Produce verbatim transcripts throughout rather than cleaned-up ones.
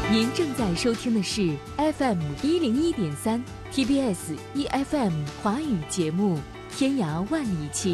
您正在收听的是 F M 一零一点三 T B S E F M 华语节目《天涯万里情》。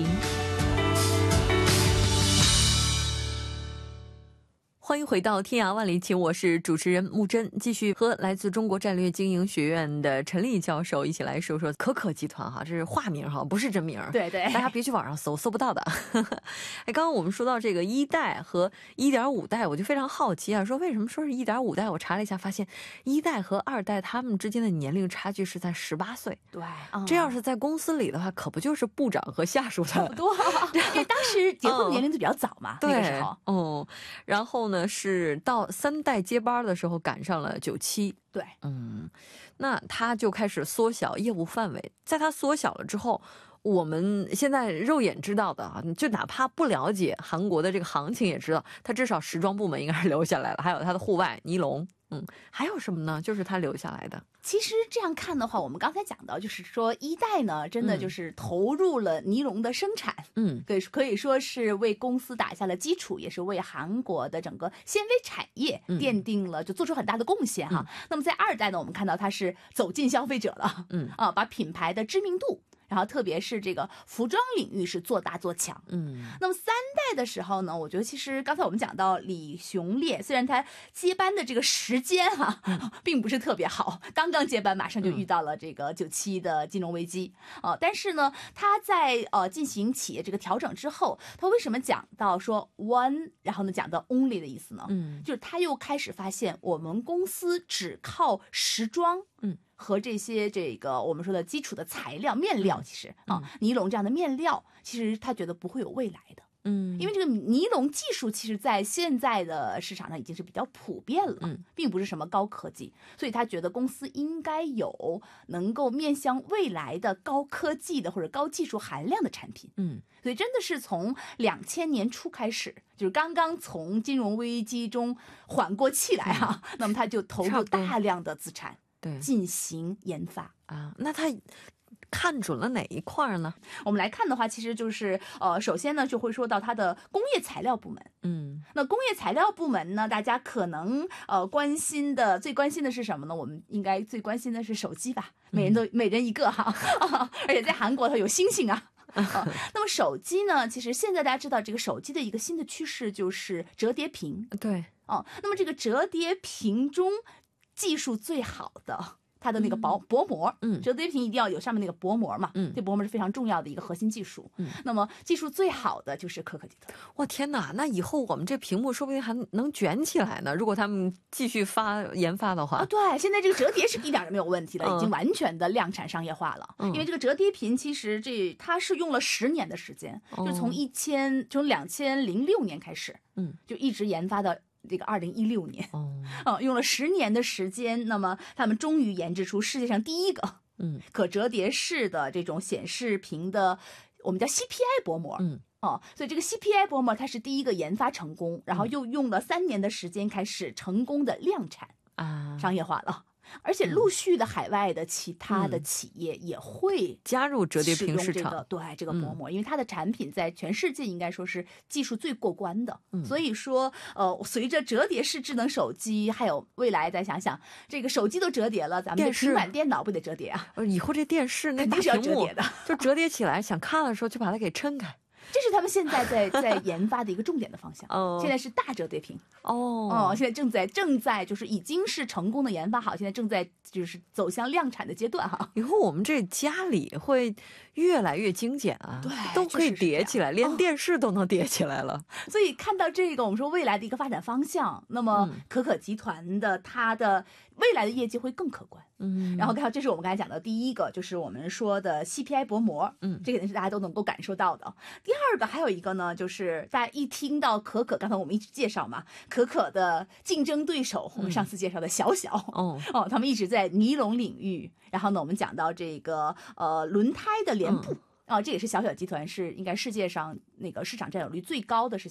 欢迎回到天涯万里情，我是主持人木真，继续和来自中国战略经营学院的陈丽教授一起来说说可可集团哈，这是化名哈，不是真名。 对对， 大家别去网上搜，搜不到的。哎，刚刚我们说到这个一代和一点五代，我就非常好奇啊，说为什么说是一点五代？我查了一下，发现一代和二代他们之间的年龄差距是在十八岁。 对、 嗯，这要是在公司里的话，可不就是部长和下属的差不多？因为当时结婚年龄就比较早嘛， 嗯、 那个时候。 嗯，然后呢？是到三代接班的时候赶上了九七， 对， 嗯，那他就开始缩小业务范围。在他缩小了之后，我们现在肉眼知道的啊，就哪怕不了解韩国的这个行情，也知道他至少时装部门应该是留下来了，还有他的户外尼龙，嗯，还有什么呢？就是他留下来的。 其实这样看的话，我们刚才讲到，就是说一代呢，真的就是投入了尼龙的生产，嗯，可以可以说是为公司打下了基础，也是为韩国的整个纤维产业奠定了，就做出很大的贡献哈。嗯、那么在二代呢，我们看到它是走进消费者了，嗯啊，把品牌的知名度。然后特别是这个服装领域是做大做强，嗯，那么三代的时候呢，我觉得其实刚才我们讲到李雄烈，虽然他接班的这个时间哈、啊嗯、并不是特别好，刚刚接班马上就遇到了这个九七的金融危机啊、呃，但是呢，他在呃进行企业这个调整之后，他为什么讲到说 one， 然后呢讲到 only 的意思呢？嗯，就是他又开始发现我们公司只靠时装，嗯。和这些这个我们说的基础的材料面料，其实啊，尼龙这样的面料，其实他觉得不会有未来的，嗯，因为这个尼龙技术其实在现在的市场上已经是比较普遍了，嗯，并不是什么高科技，所以他觉得公司应该有能够面向未来的高科技的或者高技术含量的产品，嗯，所以真的是从两千年初开始，就是刚刚从金融危机中缓过气来啊，嗯、那么他就投入大量的资产。对，进行研发啊，那他看准了哪一块呢？ 我们来看的话，其实就是呃，首先呢就会说到它的工业材料部门。嗯，那工业材料部门呢，大家可能呃关心的最关心的是什么呢？我们应该最关心的是手机吧，每人都、嗯、每人一个哈，啊、而且在韩国它有星星啊。啊、那么手机呢，其实现在大家知道这个手机的一个新的趋势就是折叠屏。 对， 哦、啊，那么这个折叠屏中。技术最好的，它的那个薄薄膜，嗯，折叠屏一定要有上面那个薄膜嘛，嗯，这薄膜是非常重要的一个核心技术，嗯，那么技术最好的就是可可集团。 哇天哪，那以后我们这屏幕说不定还能卷起来呢，如果他们继续发研发的话。 啊，对，现在这个折叠是一点都没有问题的，嗯、已经完全的量产商业化了。嗯、因为这个折叠屏其实这它是用了十年的时间，嗯、就从一千从两千零六年开始，嗯，就一直研发到。这个二零一六年，哦、嗯，用了十年的时间，那么他们终于研制出世界上第一个，嗯，可折叠式的这种显示屏的，我们叫 C P I 薄膜，嗯，哦，所以这个 C P I 薄膜它是第一个研发成功，然后又用了三年的时间开始成功的量产啊，商业化了。而且陆续的海外的其他的企业也会加入折叠屏市场， 这个对这个薄膜、嗯，因为它的产品在全世界应该说是技术最过关的。嗯、所以说，呃，随着折叠式智能手机，还有未来再想想，这个手机都折叠了，咱们的平板电脑不得折叠啊？ 以后这电视那大屏幕就折叠起来，想看的时候就把它给抻开。 这是他们现在在在研发的一个重点的方向。哦，现在是大折叠屏。哦，哦，现在正在正在就是已经是成功的研发好，现在正在就是走向量产的阶段哈。 以后我们这家里会越来越精简啊，对，都可以叠起来，连电视都能叠起来了。 哦、所以看到这个，我们说未来的一个发展方向，那么可可集团的它的未来的业绩会更可观。嗯，然后看到这是我们刚才讲的第一个，就是我们说的 C P I 薄膜，嗯，这个肯定是大家都能够感受到的。第二个还有一个呢，就是大家一听到可可，刚才我们一直介绍嘛，可可的竞争对手，我们上次介绍的小小，哦、嗯、哦，他们一直在尼龙领域。然后呢，我们讲到这个呃轮胎的帘布。嗯啊、哦，这也是小小集团是应该世界上那个市场占有率最高的是